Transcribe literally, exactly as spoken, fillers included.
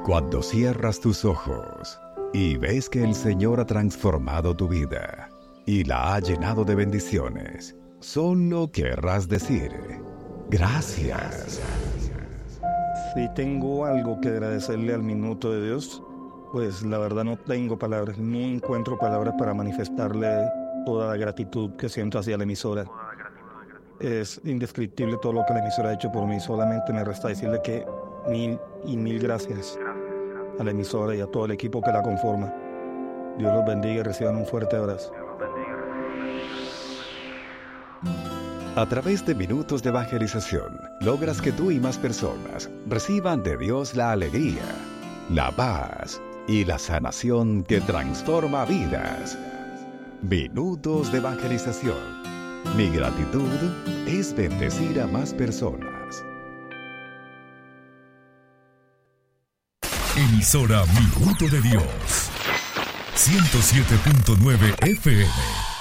Cuando cierras tus ojos y ves que el Señor ha transformado tu vida y la ha llenado de bendiciones, solo querrás decir gracias. Si tengo algo que agradecerle al minuto de Dios, pues la verdad no tengo palabras, no encuentro palabras para manifestarle toda la gratitud que siento hacia la emisora. Es indescriptible todo lo que la emisora ha hecho por mí, solamente me resta decirle que mil y mil gracias a la emisora y a todo el equipo que la conforma. Dios los bendiga y reciban un fuerte abrazo. A través de minutos de evangelización, logras que tú y más personas reciban de Dios la alegría, la paz y la sanación que transforma vidas. Minutos de evangelización. Mi gratitud es bendecir a más personas. Emisora Minuto de Dios, ciento siete punto nueve F M.